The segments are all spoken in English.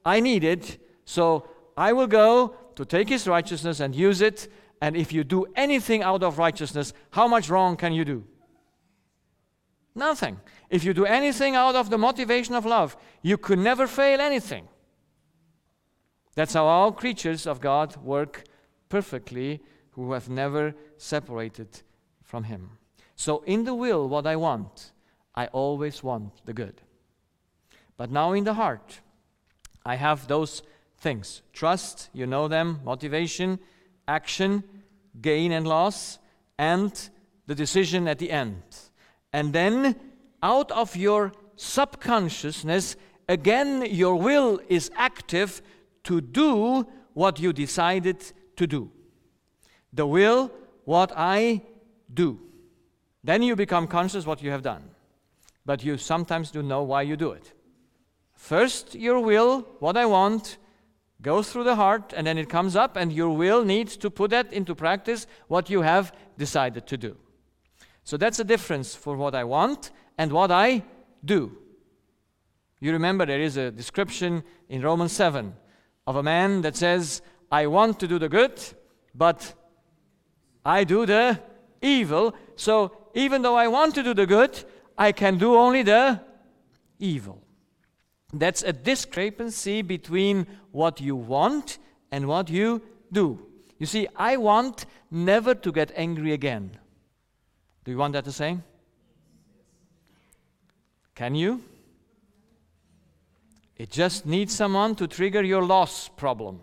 I need it, so I will go to take his righteousness and use it. And if you do anything out of righteousness, how much wrong can you do? Nothing. If you do anything out of the motivation of love, you could never fail anything. That's how all creatures of God work perfectly, who have never separated from him. So in the will, what I want, I always want the good. But now in the heart, I have those things. Trust, you know them, motivation, action, gain and loss, and the decision at the end. And then out of your subconsciousness, again your will is active to do what you decided to do. The will, what I do. Then you become conscious what you have done. But you sometimes don't know why you do it. First, your will, what I want, goes through the heart, and then it comes up, and your will needs to put that into practice, what you have decided to do. So that's a difference for what I want and what I do. You remember there is a description in Romans 7 of a man that says, I want to do the good, but I do the evil. So even though I want to do the good, I can do only the evil. That's a discrepancy between what you want and what you do. You see, I want never to get angry again. Do you want that the same? Can you? It just needs someone to trigger your loss problem.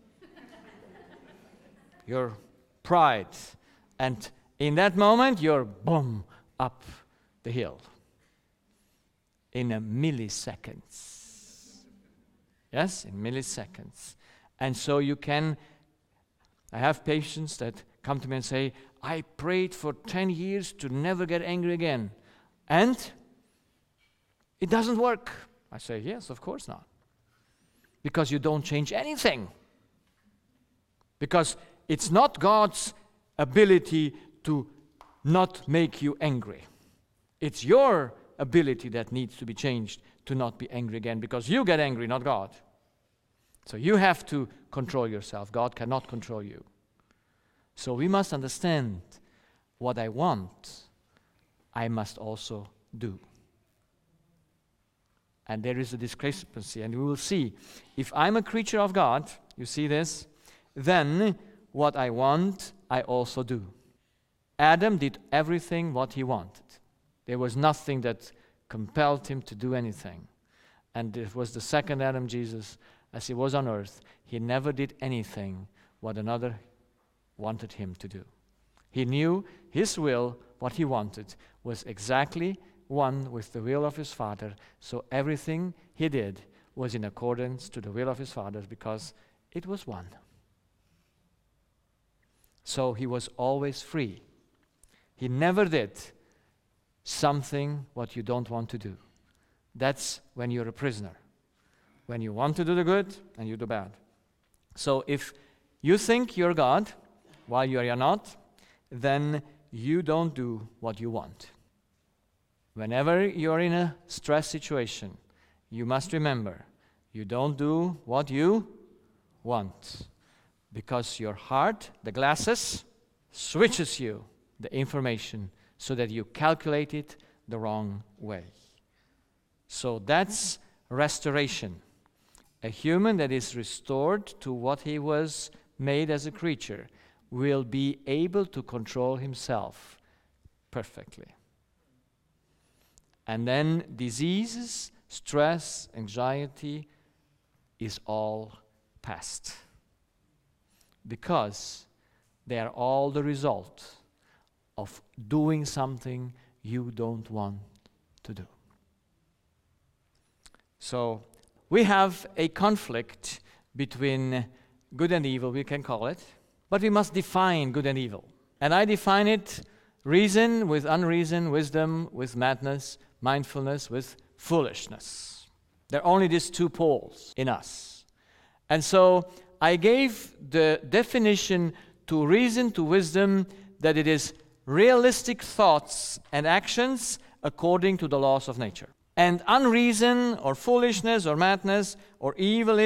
Your pride. And in that moment, you're boom, up the hill. In a milliseconds. Yes, in milliseconds. And so you can, I have patients that come to me and say, I prayed for 10 years to never get angry again. And it doesn't work. I say, yes, of course not. Because you don't change anything. Because it's not God's ability to not make you angry. It's your ability that needs to be changed to not be angry again, because you get angry, not God. So you have to control yourself. God cannot control you. So we must understand what I want, I must also do. And there is a discrepancy, and we will see. If I'm a creature of God, you see this, then what I want, I also do. Adam did everything what he wanted. There was nothing that compelled him to do anything. And it was the second Adam, Jesus, as he was on earth. He never did anything what another wanted him to do. He knew his will, what he wanted, was exactly one with the will of his Father. So everything he did was in accordance to the will of his Father, because it was one. So he was always free. He never did something what you don't want to do. That's when you're a prisoner. When you want to do the good and you do bad. So if you think you're God while you are not, then you don't do what you want. Whenever you're in a stress situation, you must remember, you don't do what you want. Because your heart, the glasses, switches you the information so that you calculate it the wrong way. So that's restoration. A human that is restored to what he was made as a creature will be able to control himself perfectly. And then diseases, stress, anxiety is all past. Because they are all the result of doing something you don't want to do. So we have a conflict between good and evil, we can call it, but we must define good and evil. And I define it reason with unreason, wisdom with madness, mindfulness with foolishness. There are only these two poles in us. And so I gave the definition to reason, to wisdom, that it is realistic thoughts and actions according to the laws of nature. And unreason or foolishness or madness or evil